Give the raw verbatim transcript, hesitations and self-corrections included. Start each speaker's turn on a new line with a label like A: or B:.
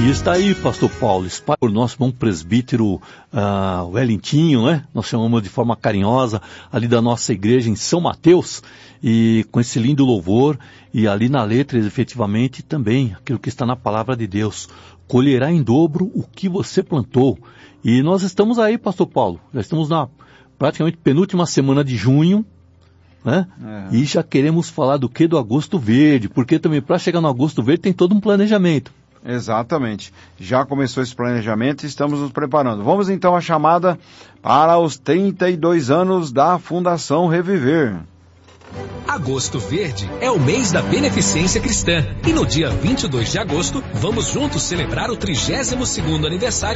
A: E está aí, pastor Paulo, espalhado por nosso bom presbítero uh, Wellingtinho, né? Nós chamamos de forma carinhosa, ali da nossa igreja em São Mateus, e com esse lindo louvor, e ali na letra, efetivamente, também, aquilo que está na palavra de Deus, colherá em dobro o que você plantou. E nós estamos aí, pastor Paulo, já estamos na praticamente penúltima semana de junho, né? É. E já queremos falar do que? Do Agosto Verde, porque também para chegar no Agosto Verde tem todo um planejamento.
B: Exatamente. Já começou esse planejamento e estamos nos preparando. Vamos então à chamada para os trinta e dois anos da Fundação Reviver.
C: Agosto Verde é o mês da beneficência cristã. E no dia vinte e dois de agosto, vamos juntos celebrar o trigésimo segundo aniversário